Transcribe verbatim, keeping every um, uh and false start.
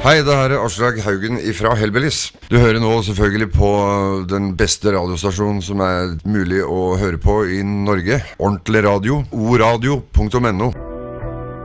Hei, det her er Aslak Haugen fra Hellbillies. Du hører nå selvfølgelig på den beste radiostasjonen som er mulig å høre på i Norge. Ordentlig radio. o radio punktum no.